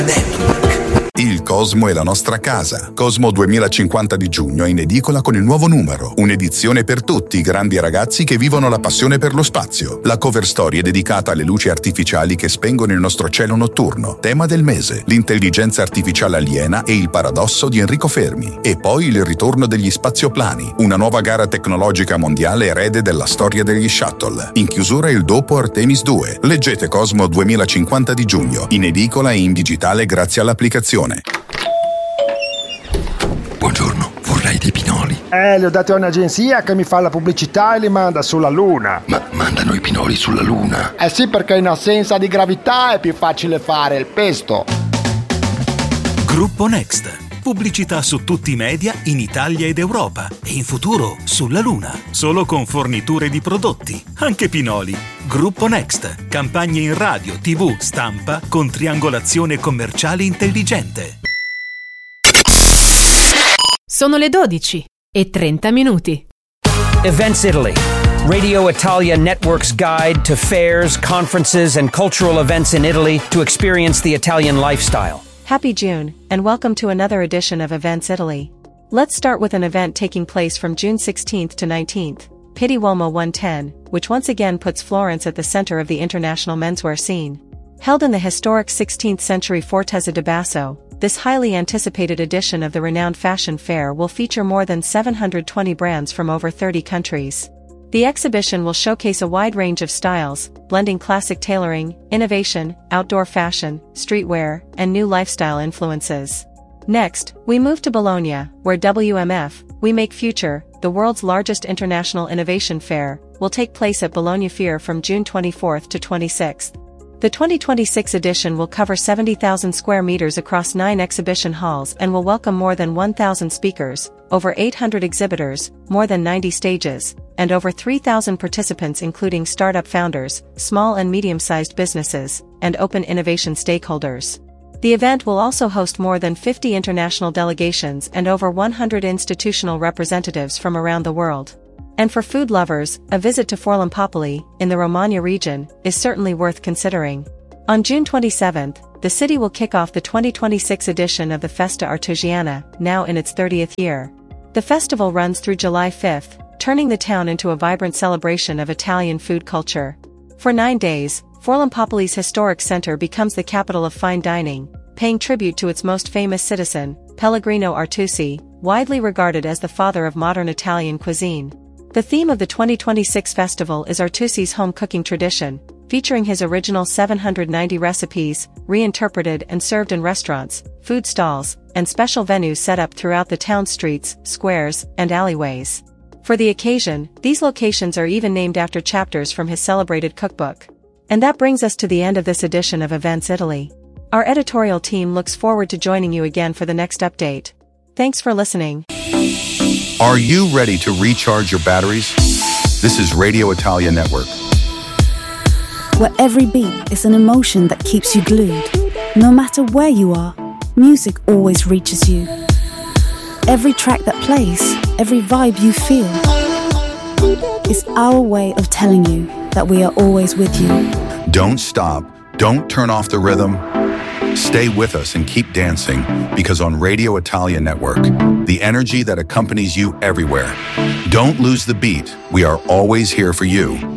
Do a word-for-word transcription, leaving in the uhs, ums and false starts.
Il Cosmo è la nostra casa. Cosmo duemilacinquanta di giugno è in edicola con il nuovo numero. Un'edizione per tutti i grandi ragazzi che vivono la passione per lo spazio. La cover story è dedicata alle luci artificiali che spengono il nostro cielo notturno. Tema del mese: l'intelligenza artificiale aliena e il paradosso di Enrico Fermi. E poi il ritorno degli spazioplani, una nuova gara tecnologica mondiale erede della storia degli shuttle. In chiusura il dopo Artemis due. Leggete Cosmo duemilacinquanta di giugno, in edicola e in digitale grazie all'applicazione. Buongiorno, vorrei dei pinoli. Eh, li ho dati a un'agenzia che mi fa la pubblicità e li manda sulla Luna. Ma mandano i pinoli sulla Luna? Eh sì, perché in assenza di gravità è più facile fare il pesto. Gruppo Next. Pubblicità su tutti i media in Italia ed Europa e in futuro sulla Luna. Solo con forniture di prodotti, anche pinoli. Gruppo Next. Campagne in radio, tivù, stampa con triangolazione commerciale intelligente. Sono le dodici e trenta minuti. Events Italy. Radio Italia Network's guide to fairs, conferences, and cultural events in Italy to experience the Italian lifestyle. Happy June, and welcome to another edition of Events Italy. Let's start with an event taking place from June sixteenth to nineteenth, Pitti Uomo one ten, which once again puts Florence at the center of the international menswear scene. Held in the historic sixteenth century Fortezza di Basso, this highly anticipated edition of the renowned fashion fair will feature more than seven hundred twenty brands from over thirty countries. The exhibition will showcase a wide range of styles, blending classic tailoring, innovation, outdoor fashion, streetwear, and new lifestyle influences. Next, we move to Bologna, where W M F, We Make Future, the world's largest international innovation fair, will take place at Bologna Fair from June twenty-fourth to twenty-sixth. The twenty twenty-six edition will cover seventy thousand square meters across nine exhibition halls and will welcome more than one thousand speakers, over eight hundred exhibitors, more than ninety stages, and over three thousand participants including startup founders, small and medium-sized businesses, and open innovation stakeholders. The event will also host more than fifty international delegations and over one hundred institutional representatives from around the world. And for food lovers, a visit to Forlimpopoli, in the Romagna region, is certainly worth considering. On June twenty-seventh, the city will kick off the twenty twenty-six edition of the Festa Artigiana, now in its thirtieth year. The festival runs through July fifth, turning the town into a vibrant celebration of Italian food culture. For nine days, Forlimpopoli's historic center becomes the capital of fine dining, paying tribute to its most famous citizen, Pellegrino Artusi, widely regarded as the father of modern Italian cuisine. The theme of the twenty twenty-six festival is Artusi's home cooking tradition, featuring his original seven hundred ninety recipes, reinterpreted and served in restaurants, food stalls, and special venues set up throughout the town's streets, squares, and alleyways. For the occasion, these locations are even named after chapters from his celebrated cookbook. And that brings us to the end of this edition of Events Italy. Our editorial team looks forward to joining you again for the next update. Thanks for listening. Are you ready to recharge your batteries? This is Radio Italia Network. Where every beat is an emotion that keeps you glued. No matter where you are, music always reaches you. Every track that plays, every vibe you feel, is our way of telling you that we are always with you. Don't stop. Don't turn off the rhythm. Stay with us and keep dancing, because on Radio Italia Network, the energy that accompanies you everywhere. Don't lose the beat. We are always here for you.